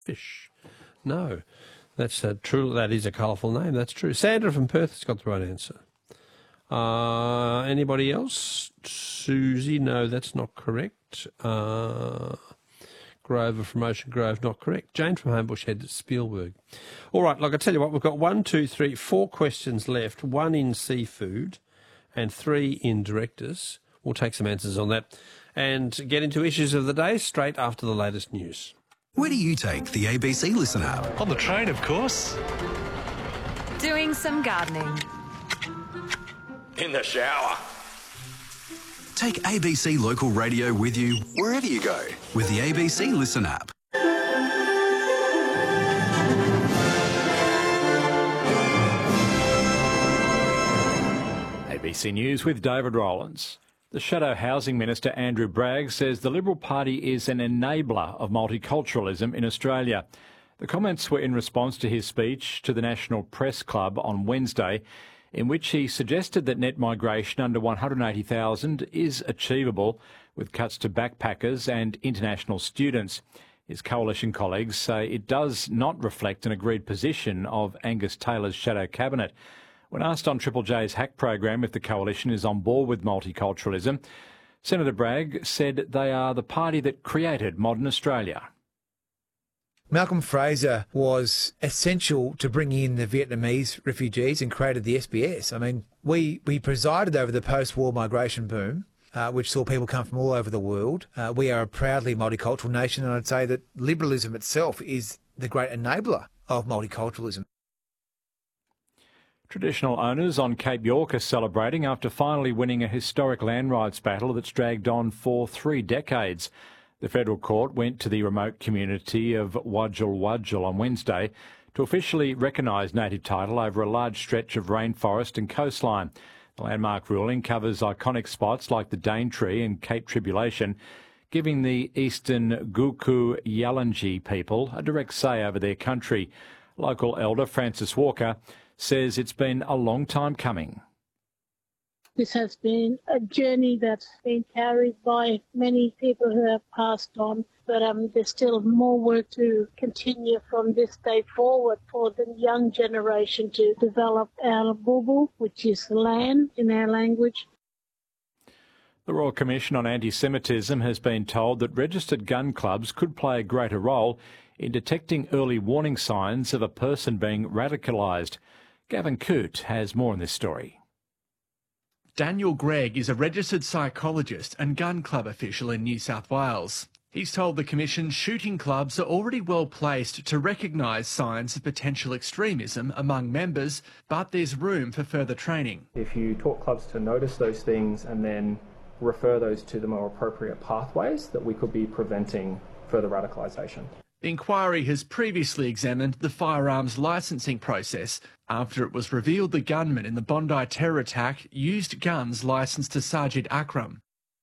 Fish. No. That's true. That is a colourful name. That's true. Sandra from Perth has got the right answer. Anybody else? Susie, no, that's not correct. Grover from Ocean Grove, not correct. Jane from Homebush Head, Spielberg. All right, look, I tell you what, we've got 4 questions left, 1 in seafood and 3 in directors. We'll take some answers on that and get into issues of the day straight after the latest news. Where do you take the ABC Listen app? On the train, of course. Doing some gardening. In the shower. Take ABC Local Radio with you wherever you go with the ABC Listen app. ABC News with David Rowlands. The Shadow Housing Minister Andrew Bragg says the Liberal Party is an enabler of multiculturalism in Australia. The comments were in response to his speech to the National Press Club on Wednesday, in which he suggested that net migration under 180,000 is achievable with cuts to backpackers and international students. His coalition colleagues say it does not reflect an agreed position of Angus Taylor's shadow cabinet. When asked on Triple J's Hack program if the coalition is on board with multiculturalism, Senator Bragg said they are the party that created modern Australia. Malcolm Fraser was essential to bring in the Vietnamese refugees and created the SBS. I mean, we presided over the post-war migration boom, which saw people come from all over the world. We are a proudly multicultural nation, and I'd say that liberalism itself is the great enabler of multiculturalism. Traditional owners on Cape York are celebrating after finally winning a historic land rights battle that's dragged on for 3 decades. The federal court went to the remote community of Wajal Wajal on Wednesday to officially recognise native title over a large stretch of rainforest and coastline. The landmark ruling covers iconic spots like the Daintree and Cape Tribulation, giving the eastern Guku Yalanji people a direct say over their country. Local elder Francis Walker says it's been a long time coming. This has been a journey that's been carried by many people who have passed on, but there's still more work to continue from this day forward for the young generation to develop our bubu, which is land in our language. The Royal Commission on Anti-Semitism has been told that registered gun clubs could play a greater role in detecting early warning signs of a person being radicalised. Gavin Coote has more on this story. Daniel Gregg is a registered psychologist and gun club official in New South Wales. He's told the Commission shooting clubs are already well placed to recognise signs of potential extremism among members, but there's room for further training. If you taught clubs to notice those things and then refer those to the more appropriate pathways, that we could be preventing further radicalisation. The inquiry has previously examined the firearms licensing process after it was revealed the gunman in the Bondi terror attack used guns licensed to Sajid Akram.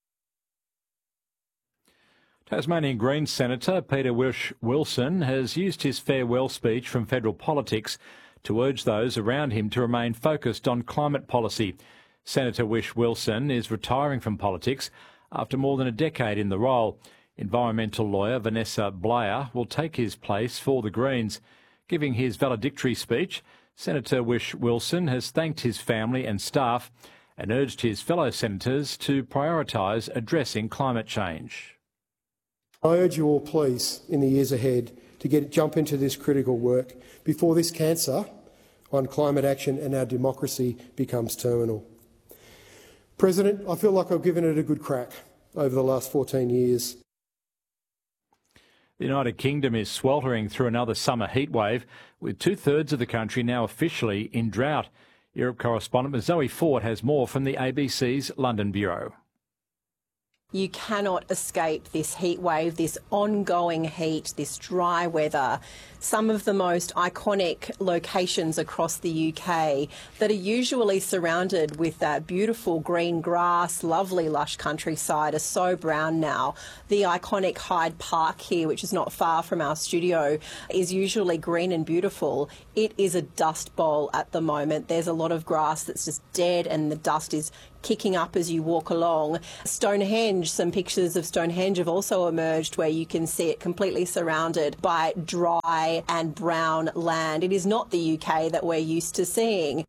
Tasmanian Greens Senator Peter Whish-Wilson has used his farewell speech from federal politics to urge those around him to remain focused on climate policy. Senator Whish-Wilson is retiring from politics after more than a decade in the role. Environmental lawyer Vanessa Blair will take his place for the Greens. Giving his valedictory speech, Senator Whish-Wilson has thanked his family and staff and urged his fellow senators to prioritise addressing climate change. I urge you all, please, in the years ahead, to jump into this critical work before this cancer on climate action and our democracy becomes terminal. President, I feel like I've given it a good crack over the last 14 years. The United Kingdom is sweltering through another summer heatwave, with 2/3 of the country now officially in drought. Europe correspondent Zoe Ford has more from the ABC's London Bureau. You cannot escape this heat wave, this ongoing heat, this dry weather. Some of the most iconic locations across the UK that are usually surrounded with that beautiful green grass, lovely lush countryside are so brown now. The iconic Hyde Park here, which is not far from our studio, is usually green and beautiful. It is a dust bowl at the moment. There's a lot of grass that's just dead and the dust is kicking up as you walk along. Stonehenge, some pictures of Stonehenge have also emerged where you can see it completely surrounded by dry and brown land. It is not the UK that we're used to seeing.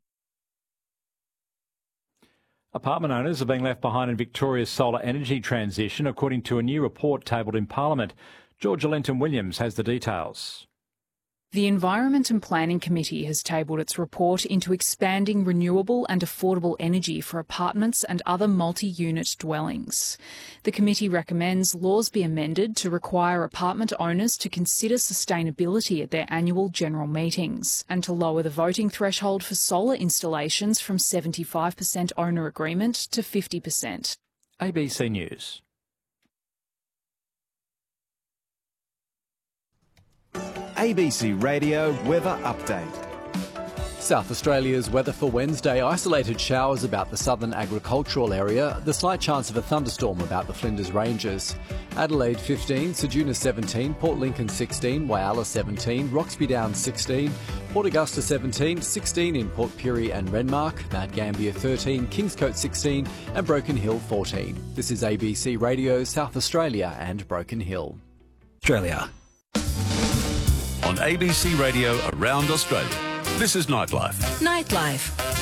Apartment owners are being left behind in Victoria's solar energy transition, according to a new report tabled in Parliament. Georgia Lenton-Williams has the details. The Environment and Planning Committee has tabled its report into expanding renewable and affordable energy for apartments and other multi-unit dwellings. The committee recommends laws be amended to require apartment owners to consider sustainability at their annual general meetings and to lower the voting threshold for solar installations from 75% owner agreement to 50%. ABC News. ABC Radio Weather Update. South Australia's weather for Wednesday: isolated showers about the southern agricultural area, the slight chance of a thunderstorm about the Flinders Ranges. Adelaide 15, Ceduna 17, Port Lincoln 16, Whyalla 17, Roxby Downs 16, Port Augusta 17, 16 in Port Pirie and Renmark, Mount Gambier 13, Kingscote 16 and Broken Hill 14. This is ABC Radio South Australia and Broken Hill. Australia. On ABC Radio around Australia. This is Nightlife. Nightlife.